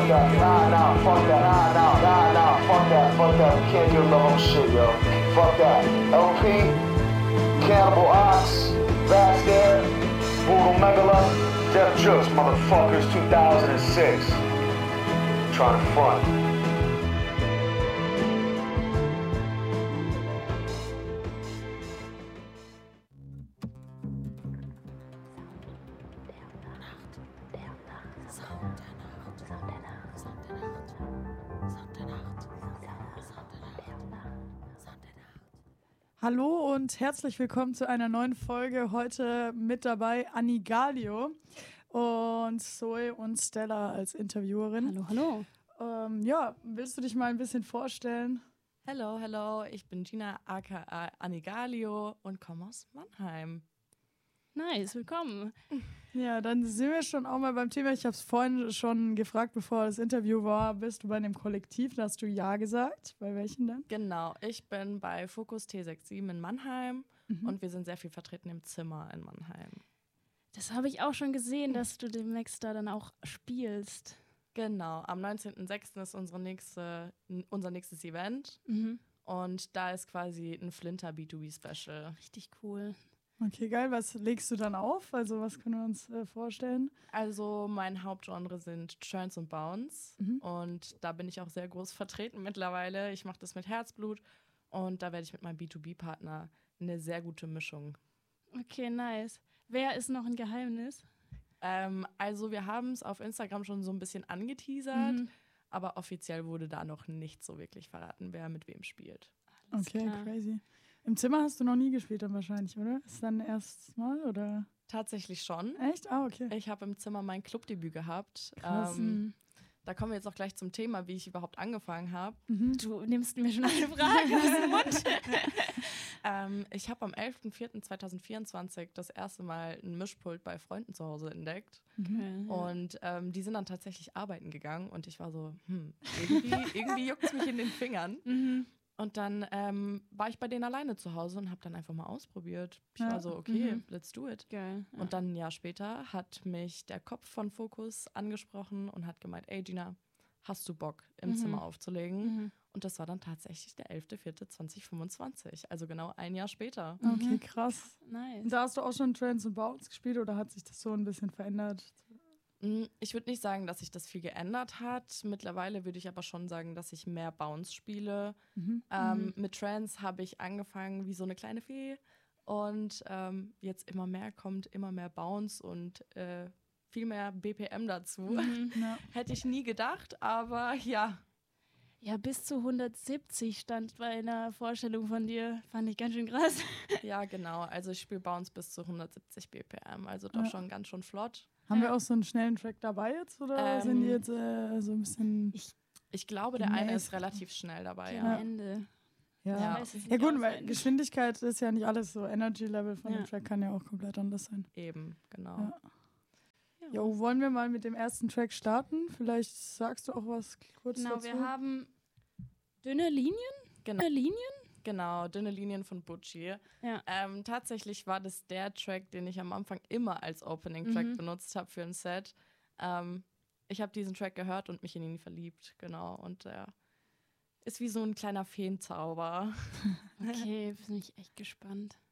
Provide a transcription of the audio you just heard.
that, nah, fuck that, nah, fuck that, we can't do the whole shit, yo. Fuck that. LP, Cannibal Ox, Vast Air, Brutal Megala, Death Jokes, motherfuckers, 2006. Trying to front. Hallo und herzlich willkommen zu einer neuen Folge. Heute mit dabei Annie Galio und Zoe und Stella als Interviewerin. Hallo. Ja, willst du dich mal ein bisschen vorstellen? Hello, ich bin Gina aka Annie Galio und komme aus Mannheim. Nice, willkommen. Ja, dann sind wir schon auch mal beim Thema. Ich habe es vorhin schon gefragt, bevor das Interview war. Bist du bei einem Kollektiv? Da hast du Ja gesagt. Bei welchen denn? Genau, ich bin bei Fokus T67 in Mannheim und wir sind sehr viel vertreten im Zimmer in Mannheim. Das habe ich auch schon gesehen, dass du demnächst da dann auch spielst. Genau, am 19.06. ist unser nächstes Event und da ist quasi ein Flinter B2B-Special. Richtig cool. Okay, geil. Was legst du dann auf? Also was können wir uns vorstellen? Also mein Hauptgenre sind Turns und Bounce und da bin ich auch sehr groß vertreten mittlerweile. Ich mache das mit Herzblut und da werde ich mit meinem B2B-Partner eine sehr gute Mischung. Okay, nice. Wer ist noch ein Geheimnis? Also wir haben es auf Instagram schon so ein bisschen angeteasert, aber offiziell wurde da noch nicht so wirklich verraten, wer mit wem spielt. Okay, klar. crazy. Im Zimmer hast du noch nie gespielt dann wahrscheinlich, oder? Ist dann erstes Mal, oder? Tatsächlich schon. Echt? Ah, okay. Ich habe im Zimmer mein Clubdebüt gehabt. Krass. Da kommen wir jetzt auch gleich zum Thema, wie ich überhaupt angefangen habe. Du nimmst mir schon eine Frage aus dem Mund. Ich habe am 11.04.2024 das erste Mal ein Mischpult bei Freunden zu Hause entdeckt. Okay. Und die sind dann tatsächlich arbeiten gegangen und ich war so, irgendwie juckt es mich in den Fingern. Und dann war ich bei denen alleine zu Hause und habe dann einfach mal ausprobiert. Ich war so, okay, let's do it. Geil. Und dann ein Jahr später hat mich der Kopf von Fokus angesprochen und hat gemeint, ey Gina, hast du Bock im Zimmer aufzulegen? Und das war dann tatsächlich der 11.04.2025, also genau ein Jahr später. Okay, krass. Nice. Und da hast du auch schon Trance and Bounce gespielt oder hat sich das so ein bisschen verändert? Ich würde nicht sagen, dass sich das viel geändert hat. Mittlerweile würde ich aber schon sagen, dass ich mehr Bounce spiele. Mit Trance habe ich angefangen wie so eine kleine Fee und jetzt immer mehr kommt, immer mehr Bounce und viel mehr BPM dazu. Ja. Hätte ich nie gedacht, aber ja. Ja, bis zu 170 stand bei einer Vorstellung von dir. Fand ich ganz schön krass. Ja, genau. Also ich spiele Bounce bis zu 170 BPM, also doch schon ganz schön flott. Haben wir auch so einen schnellen Track dabei jetzt oder sind die jetzt so ein bisschen... Ich glaube, der eine ist relativ schnell dabei. Am Ende. Ja, Ich weiß es ja nicht gut, weil auswendig. Geschwindigkeit ist ja nicht alles so. Energy-Level von dem Track kann ja auch komplett anders sein. Eben, genau. Ja. Jo, wollen wir mal mit dem ersten Track starten? Vielleicht sagst du auch was kurz Genau, dazu. wir haben dünne Linien. Genau, dünne Linien von Butchie. Ja. Tatsächlich war das der Track, den ich am Anfang immer als Opening-Track benutzt habe für ein Set. Ich habe diesen Track gehört und mich in ihn verliebt, genau. Und der ist wie so ein kleiner Feenzauber. Okay, bin ich echt gespannt.